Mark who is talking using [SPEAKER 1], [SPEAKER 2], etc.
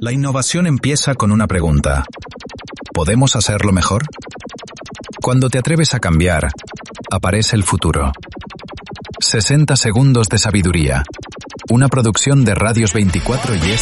[SPEAKER 1] La innovación empieza con una pregunta. ¿Podemos hacerlo mejor? Cuando te atreves a cambiar, aparece el futuro. 60 segundos de sabiduría. Una producción de Radios 24 y